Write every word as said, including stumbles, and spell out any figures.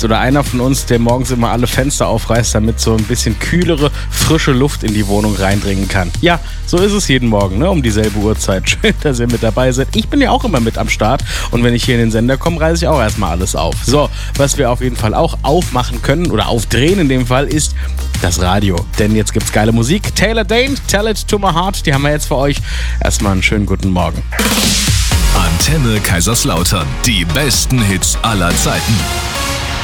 oder einer von uns, der morgens immer alle Fenster aufreißt, damit so ein bisschen kühlere, frische Luft in die Wohnung reindringen kann. Ja, so ist es jeden Morgen, ne, um dieselbe Uhrzeit. Schön, dass ihr mit dabei seid. Ich bin ja auch immer mit am Start und wenn ich hier in den Sender komme, reiße ich auch erstmal alles auf. So, was wir auf jeden Fall auch aufmachen können oder aufdrehen in dem Fall ist das Radio. Denn jetzt gibt's geile Musik. Taylor Dayne, Tell It To My Heart, die haben wir jetzt für euch. Erstmal einen schönen guten Morgen. Antenne Kaiserslautern. Die besten Hits aller Zeiten.